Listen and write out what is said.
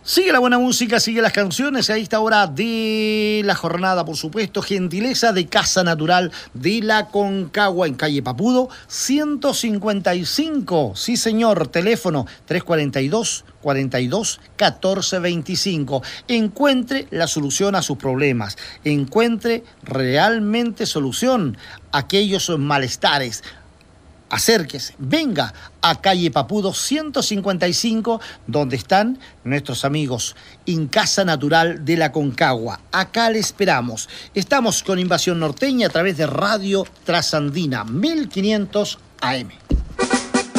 Sigue la buena música, sigue las canciones a esta hora de la jornada, por supuesto. Gentileza de Casa Natural de la Concagua en calle Papudo, 155. Sí, señor, teléfono 342-42-1425. Encuentre la solución a sus problemas. Encuentre realmente solución a aquellos malestares. Acérquese, venga a calle Papudo 155, donde están nuestros amigos en Casa Natural de la Concagua. Acá le esperamos. Estamos con Invasión Norteña a través de Radio Trasandina 1500 AM.